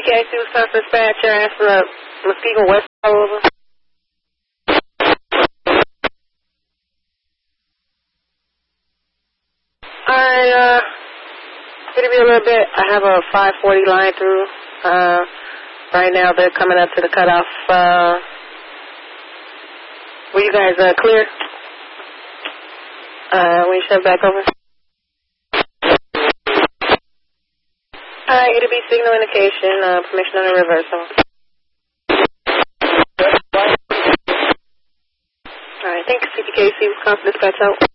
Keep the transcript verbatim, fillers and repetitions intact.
K C Wisconsin dispatcher, ask for Muskegon West over. Alright, uh, it'll be a little bit. I have a five forty line through. Uh, right now they're coming up to the cutoff. Uh, were you guys uh, clear? Uh, when you shove back over? Alright, it'll be signal indication, uh, permission on the reversal. Alright, thanks, C P K C Wisconsin dispatch out.